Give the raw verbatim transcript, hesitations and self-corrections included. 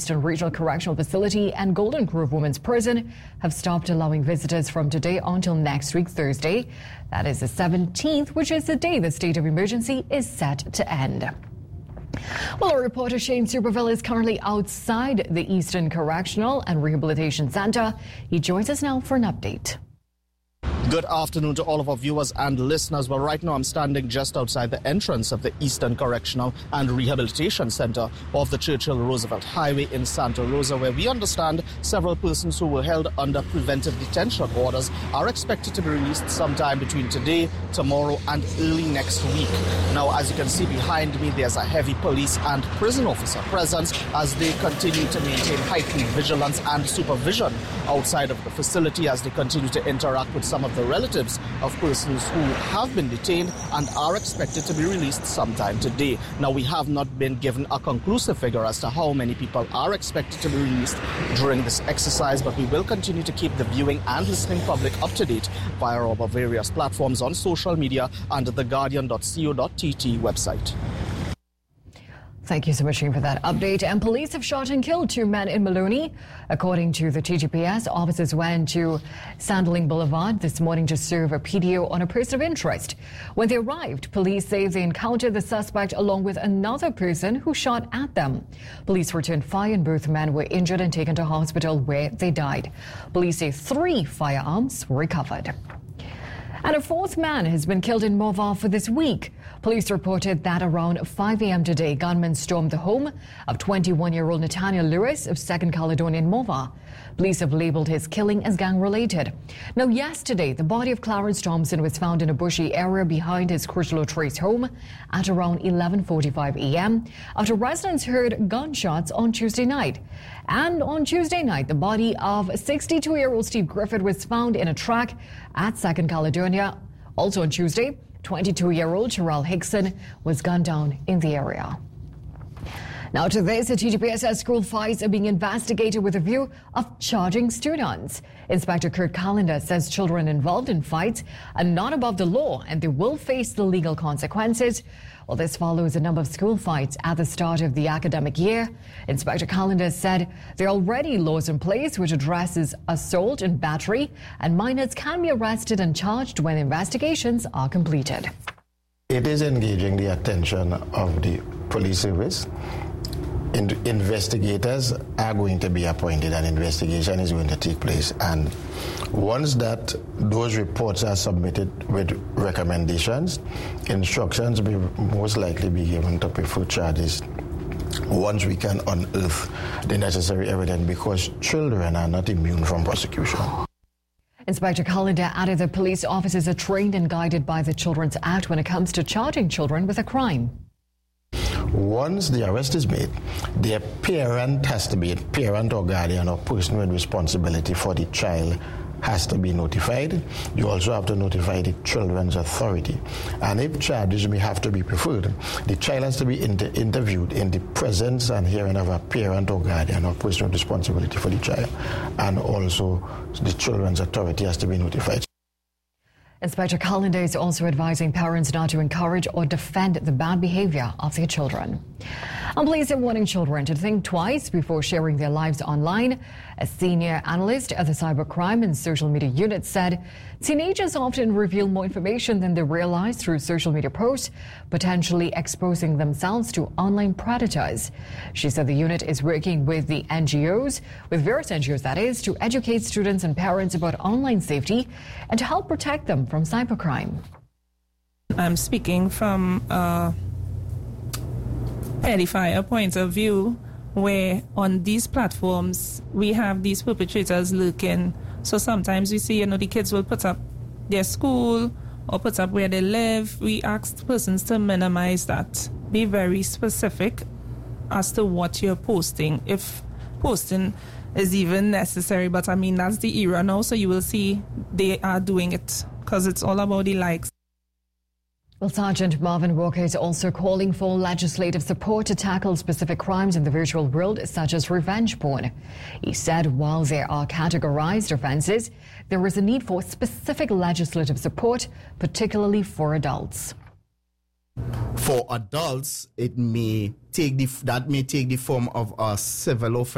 Eastern Regional Correctional Facility and Golden Grove Women's Prison have stopped allowing visitors from today until next week, Thursday. That is the seventeenth, which is the day the state of emergency is set to end. Well, our reporter Shane Superville is currently outside the Eastern Correctional and Rehabilitation Center. He joins us now for an update. Good afternoon to all of our viewers and listeners. Well, right now I'm standing just outside the entrance of the Eastern Correctional and Rehabilitation Center of the Churchill Roosevelt Highway in Santa Rosa, where we understand several persons who were held under preventive detention orders are expected to be released sometime between today, tomorrow and early next week. Now, as you can see behind me, there's a heavy police and prison officer presence as they continue to maintain heightened vigilance and supervision outside of the facility as they continue to interact with some of the relatives of persons who have been detained and are expected to be released sometime today. Now, we have not been given a conclusive figure as to how many people are expected to be released during this exercise, but we will continue to keep the viewing and listening public up to date via our various platforms on social media and the guardian dot co dot t t website. Thank you so much, Shane, for that update. And police have shot and killed two men in Maloney. According to the T G P S, officers went to Sandling Boulevard this morning to serve a P D O on a person of interest. When they arrived, police say they encountered the suspect along with another person who shot at them. Police returned fire and both men were injured and taken to hospital where they died. Police say three firearms were recovered. And a fourth man has been killed in Morvant for this week. Police reported that around five a.m. today, gunmen stormed the home of twenty-one-year-old Nathaniel Lewis of Second Caledonia in Morvant. Police have labelled his killing as gang-related. Now, yesterday, the body of Clarence Thompson was found in a bushy area behind his Crucial Trace home at around eleven forty-five a.m. after residents heard gunshots on Tuesday night. And on Tuesday night, the body of sixty-two-year-old Steve Griffith was found in a track at Second Caledonia. Also on Tuesday, twenty-two-year-old Terrell Hickson was gunned down in the area. Now to this, the T G P S says school fights are being investigated with a view of charging students. Inspector Kurt Callender says children involved in fights are not above the law and they will face the legal consequences. Well, this follows a number of school fights at the start of the academic year. Inspector Callender said there are already laws in place which addresses assault and battery, and minors can be arrested and charged when investigations are completed. It is engaging the attention of the police service. In investigators are going to be appointed and investigation is going to take place, and once that those reports are submitted with recommendations, instructions will most likely be given to prefer charges once we can unearth the necessary evidence, because children are not immune from prosecution. Inspector Callender added that police officers are trained and guided by the Children's Act when it comes to charging children with a crime. Once the arrest is made, their parent has to be, parent or guardian or person with responsibility for the child has to be notified. You also have to notify the children's authority. And if charges may have to be preferred, the child has to be inter- interviewed in the presence and hearing of a parent or guardian or person with responsibility for the child. And also the children's authority has to be notified. Inspector Callender is also advising parents not to encourage or defend the bad behavior of their children. And police are warning children to think twice before sharing their lives online. A senior analyst at the Cybercrime and Social Media Unit said teenagers often reveal more information than they realize through social media posts, potentially exposing themselves to online predators. She said the unit is working with the N G Os, with various N G Os that is, to educate students and parents about online safety and to help protect them from cybercrime. I'm speaking from a pedophile point of view, where on these platforms we have these perpetrators lurking. So sometimes we see, you know, the kids will put up their school or put up where they live. We ask persons to minimize that. Be very specific as to what you're posting, if posting is even necessary. But I mean, that's the era now, so you will see they are doing it because it's all about the likes. Well, Sergeant Marvin Walker is also calling for legislative support to tackle specific crimes in the virtual world, such as revenge porn. He said while there are categorized offences, there is a need for specific legislative support, particularly for adults. For adults, it may take the, that may take the form of a civil offense.